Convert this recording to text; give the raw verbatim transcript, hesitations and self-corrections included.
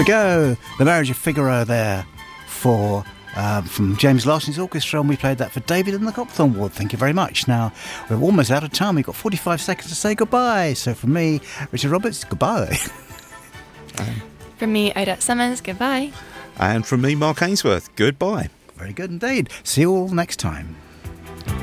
go. The Marriage of Figaro there for um, from James Larson's orchestra, and we played that for David and the Copthorne Ward. Thank you very much. Now, we're almost out of time. We've got forty-five seconds to say goodbye. So from me, Richard Roberts, goodbye. Um, from me, Odette Summers, goodbye. And from me, Mark Ainsworth, goodbye. Very good indeed. See you all next time.